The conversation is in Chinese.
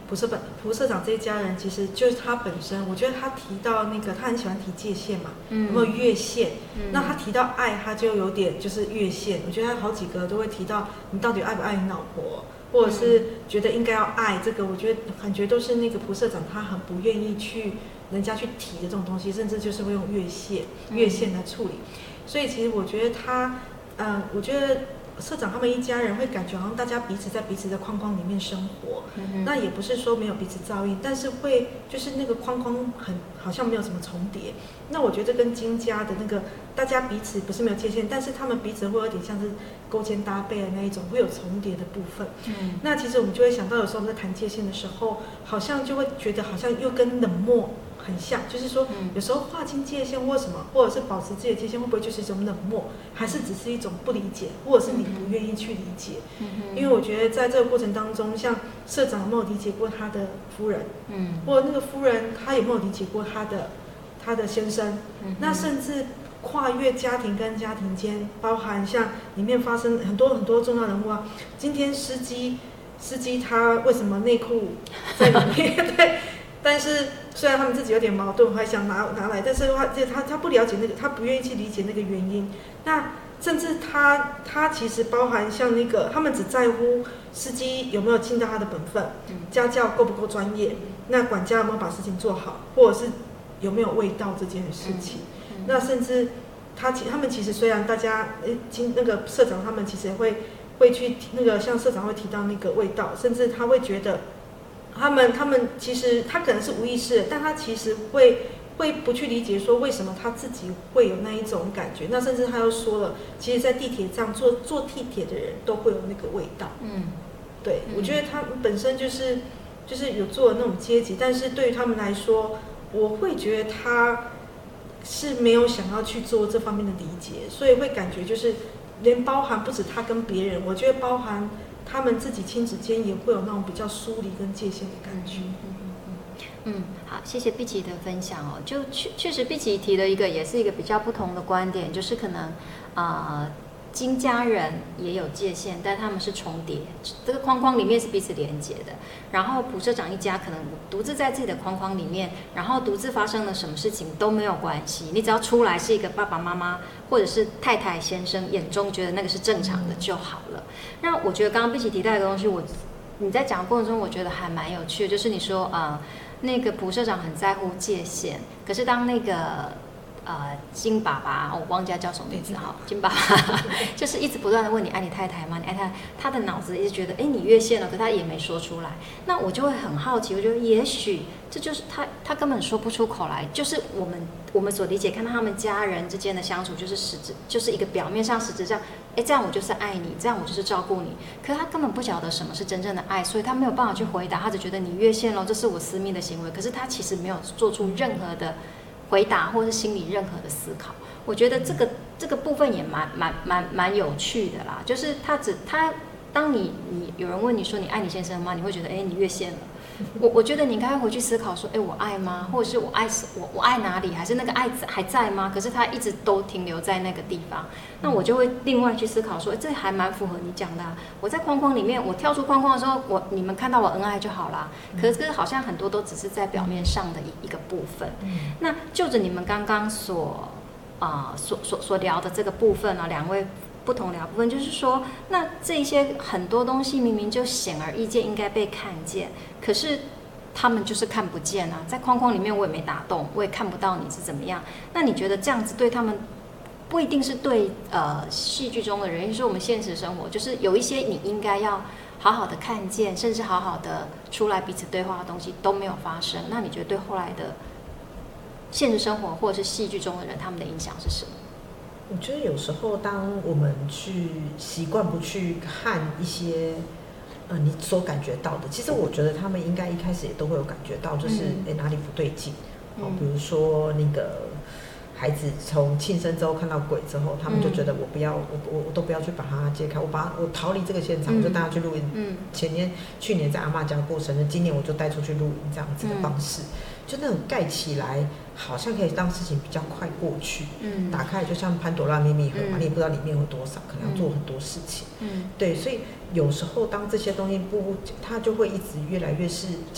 蒲社长这一家人，其实就是他本身，我觉得他提到那个，他很喜欢提界限嘛，有没有越线？那他提到爱，他就有点就是越线。我觉得他好几个都会提到，你到底爱不爱你老婆，或者是觉得应该要爱这个，我觉得感觉都是那个蒲社长他很不愿意去人家去提的这种东西，甚至就是会用越线来处理。所以其实我觉得我觉得社长他们一家人会感觉好像大家彼此在彼此的框框里面生活，那也不是说没有彼此照应，但是会就是那个框框好像没有什么重叠。那我觉得跟金家的那个大家彼此不是没有界限，但是他们彼此会有点像是勾肩搭背的那一种，会有重叠的部分。那其实我们就会想到，有时候我们在谈界限的时候，好像就会觉得好像又跟冷漠很像，就是说有时候划清界限或什么，或者是保持自己的界限，会不会就是一种冷漠，还是只是一种不理解，或者是你不愿意去理解？因为我觉得在这个过程当中，像社长有没有理解过他的夫人，或者那个夫人她有没有理解过他的先生？那甚至跨越家庭跟家庭间，包含像里面发生很多很多重要人物啊。今天司机他为什么内裤在里面？对。但是虽然他们自己有点矛盾，还想拿来，但是他不了解那个，他不愿意去理解那个原因。那甚至他其实包含像那个，他们只在乎司机有没有尽到他的本分，家教够不够专业，那管家有没有把事情做好，或者是有没有味道这件事情。那甚至他们其实虽然大家那个社长他们其实会去那个像社长会提到那个味道，甚至他会觉得。他们其实他可能是无意识的，但他其实会不去理解说为什么他自己会有那一种感觉。那甚至他又说了，其实在地铁上坐地铁的人都会有那个味道。对，我觉得他本身就是有做那种阶级，但是对于他们来说，我会觉得他是没有想要去做这方面的理解，所以会感觉就是连包含不止他跟别人，我觉得包含。他们自己亲子间也会有那种比较疏离跟界限的感觉。 好，谢谢碧琪的分享哦。就确实，碧琪提了一个，也是一个比较不同的观点，就是可能金家人也有界限，但他们是重叠，这个框框里面是彼此连接的。然后蒲社长一家可能独自在自己的框框里面，然后独自发生了什么事情都没有关系，你只要出来是一个爸爸妈妈或者是太太先生眼中觉得那个是正常的就好了。那我觉得刚刚碧琪提到一个东西，你在讲的过程中，我觉得还蛮有趣的，就是你说那个蒲社长很在乎界限，可是当那个金爸爸，我忘记叫什么名字哈，金爸爸就是一直不断的问你爱你太太吗？你爱太太，他的脑子一直觉得你越线了，可他也没说出来。那我就会很好奇，我觉得也许这就是他根本说不出口来，就是我们所理解看到他们家人之间的相处，就是一个表面上实质上，这样我就是爱你，这样我就是照顾你，可是他根本不晓得什么是真正的爱，所以他没有办法去回答，他只觉得你越线了，这是我私密的行为，可是他其实没有做出任何的回答或是心里任何的思考。我觉得这个部分也蛮有趣的啦，就是他当你有人问你说你爱你先生吗？你会觉得你越线了。我觉得你应该回去思考说，我爱吗？或者是我爱哪里？还是那个爱还在吗？可是他一直都停留在那个地方，那我就会另外去思考说，这还蛮符合你讲的我在框框里面，我跳出框框的时候，你们看到我恩爱就好啦。可是好像很多都只是在表面上的一个部分。那就着你们刚刚所聊的这个部分两位。不同聊部分就是说，那这些很多东西明明就显而易见应该被看见，可是他们就是看不见啊。在框框里面我也没打洞，我也看不到你是怎么样。那你觉得这样子对他们不一定是对戏剧中的人，就是我们现实生活，就是有一些你应该要好好的看见，甚至好好的出来彼此对话的东西都没有发生。那你觉得对后来的现实生活或者是戏剧中的人，他们的影响是什么？ 我觉得有时候，当我们去习惯不去看一些，你所感觉到的，其实我觉得他们应该一开始也都会有感觉到，就是哪里不对劲。比如说那个孩子从庆生之后看到鬼之后，他们就觉得我都不要去把它揭开，我逃离这个现场，我就带他去露营。去年在阿嬷家过生日，今年我就带出去露营，这样子的方式。就那种盖起来，好像可以让事情比较快过去。打开就像潘多拉秘密盒嘛，你也不知道里面有多少，可能要做很多事情。对，所以有时候当这些东西它就会一直越来越是